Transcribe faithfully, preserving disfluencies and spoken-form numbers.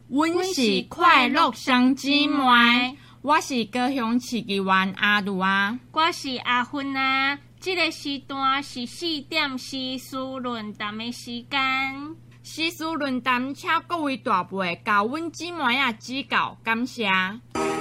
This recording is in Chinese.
阮是快乐双姊妹，我是高雄市议员阿如啊， 我是阿芬啊。这个时段是四点时事论坛的时间。 时事论坛，请各位大辈教阮姊妹啊指教，感谢。